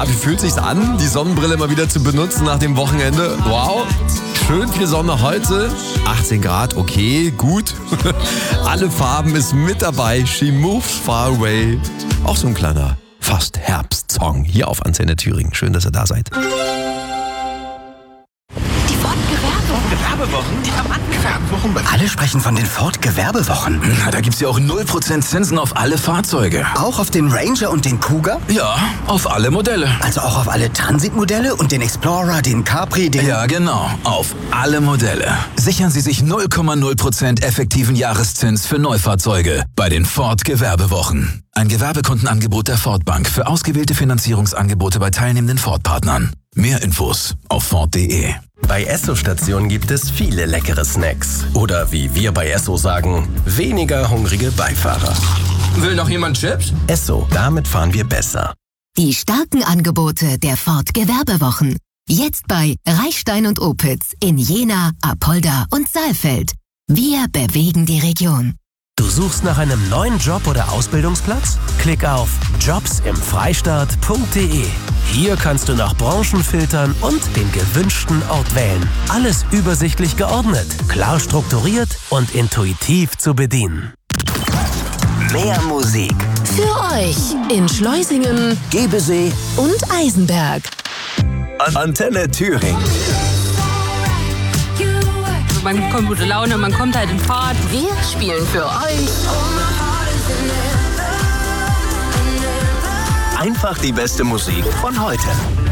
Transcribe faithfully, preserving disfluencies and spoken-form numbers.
wie fühlt sich's an, die Sonnenbrille mal wieder zu benutzen nach dem Wochenende? Wow, schön viel Sonne heute. achtzehn Grad, okay, gut. Alle Farben ist mit dabei. She moves far away. Auch so ein kleiner, fast Herbstsong hier auf Antenne Thüringen. Schön, dass ihr da seid. Gewerbewochen? Ja, Mann, Gewerbewochen. Alle sprechen von den Ford-Gewerbewochen. Na, da gibt's ja auch null Prozent Zinsen auf alle Fahrzeuge. Auch auf den Ranger und den Cougar? Ja, auf alle Modelle. Also auch auf alle Transit-Modelle und den Explorer, den Capri, den... Ja, genau. Auf alle Modelle. Sichern Sie sich null Komma null Prozent effektiven Jahreszins für Neufahrzeuge bei den Ford-Gewerbewochen. Ein Gewerbekundenangebot der Ford Bank für ausgewählte Finanzierungsangebote bei teilnehmenden Ford-Partnern. Mehr Infos auf Ford punkt de. Bei Esso-Stationen gibt es viele leckere Snacks. Oder wie wir bei Esso sagen, weniger hungrige Beifahrer. Will noch jemand Chips? Esso, damit fahren wir besser. Die starken Angebote der Ford Gewerbewochen. Jetzt bei Reichstein und Opitz in Jena, Apolda und Saalfeld. Wir bewegen die Region. Du suchst nach einem neuen Job oder Ausbildungsplatz? Klick auf jobs im freistaat punkt de. Hier kannst du nach Branchen filtern und den gewünschten Ort wählen. Alles übersichtlich geordnet, klar strukturiert und intuitiv zu bedienen. Mehr Musik. Für euch in Schleusingen, Gebesee und Eisenberg. Antenne Thüringen. Man bekommt gute Laune, man kommt halt in Fahrt. Wir spielen für euch Einfach die beste Musik von heute.